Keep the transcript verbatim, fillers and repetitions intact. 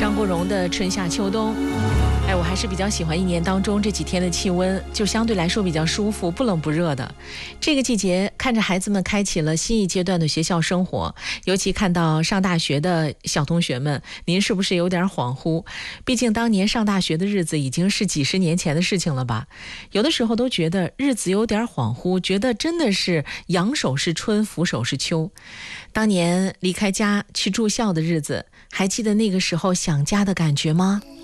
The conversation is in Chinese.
张国荣的春夏秋冬。哎，我还是比较喜欢一年当中这几天的气温，就相对来说比较舒服，不冷不热的。这个季节看着孩子们开启了新一阶段的学校生活，尤其看到上大学的小同学们，您是不是有点恍惚？毕竟当年上大学的日子已经是几十年前的事情了吧？有的时候都觉得日子有点恍惚，觉得真的是扬手是春，俯手是秋。当年离开家去住校的日子，还记得那个时候想家的感觉吗？